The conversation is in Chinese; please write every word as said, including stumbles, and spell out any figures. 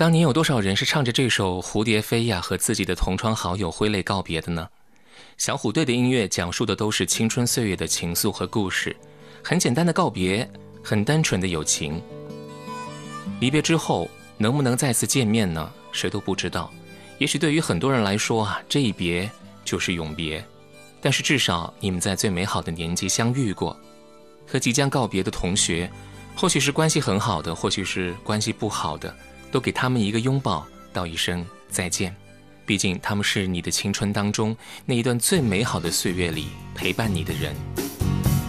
当年有多少人是唱着这首《蝴蝶飞》呀，和自己的同窗好友挥泪告别的呢？小虎队的音乐讲述的都是青春岁月的情愫和故事，很简单的告别，很单纯的友情。离别之后能不能再次见面呢？谁都不知道。也许对于很多人来说啊，这一别就是永别，但是至少你们在最美好的年纪相遇过。和即将告别的同学，或许是关系很好的，或许是关系不好的，都给他们一个拥抱，道一声再见。毕竟他们是你的青春当中那一段最美好的岁月里陪伴你的人。